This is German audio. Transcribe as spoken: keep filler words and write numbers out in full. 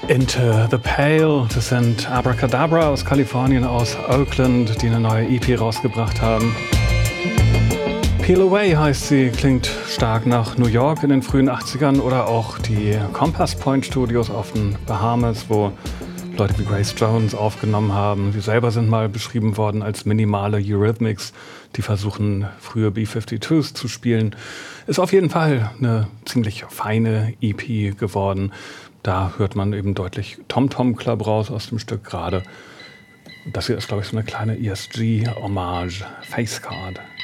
Into the Pale, das sind Abracadabra aus Kalifornien, aus Oakland, die eine neue E P rausgebracht haben. Peel Away heißt sie, klingt stark nach New York in den frühen achtzigern oder auch die Compass Point Studios auf den Bahamas, wo Leute wie Grace Jones aufgenommen haben. Sie selber sind mal beschrieben worden als minimale Eurythmics, die versuchen, frühe B zweiundfünfzigers zu spielen. Ist auf jeden Fall eine ziemlich feine E P geworden. Da hört man eben deutlich Tom Tom Club raus aus dem Stück gerade. Das hier ist, glaube ich, so eine kleine E S G-Hommage, Face Card.